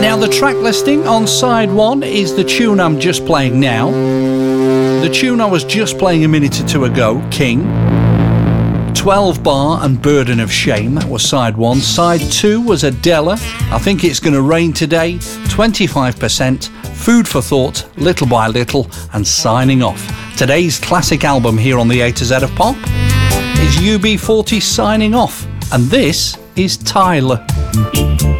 Now the track listing on side 1 is the tune I'm just playing now. The tune I was just playing a minute or two ago, King. 12 Bar and Burden of Shame, that was side 1. Side 2 was Adela, I Think It's Gonna Rain Today, 25%, Food for Thought, Little by Little, and signing off. Today's classic album here on the A to Z of Pop is UB40 signing off, and this is Tyler.